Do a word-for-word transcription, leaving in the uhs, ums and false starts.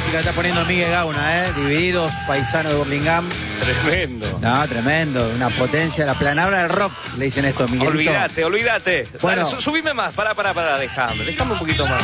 música está poniendo Miguel Gauna, ¿eh? Divididos, paisano de Burlingame. Tremendo. No, tremendo. Una potencia. La planabra del rock, le dicen esto, Miguelito. Olvídate, olvídate. Bueno. Dale, subime más. Pará, pará, pará. Déjame. Déjame un poquito más.